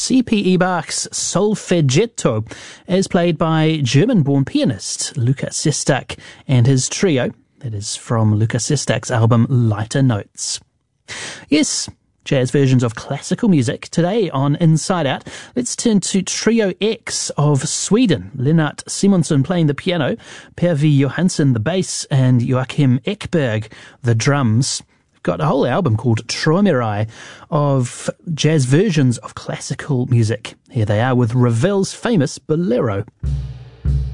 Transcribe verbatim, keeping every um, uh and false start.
C P E Bach's Solfeggetto, as played by German-born pianist Luca Sestak and his trio. That is from Luca Sestak's album Lighter Notes. Yes, jazz versions of classical music. Today on Inside Out, let's turn to Trio X of Sweden. Lennart Simonsson playing the piano, Per V. Johansson the bass, and Joachim Ekberg the drums. We've got a whole album called Traumerei of jazz versions of classical music. Here they are with Ravel's famous Bolero.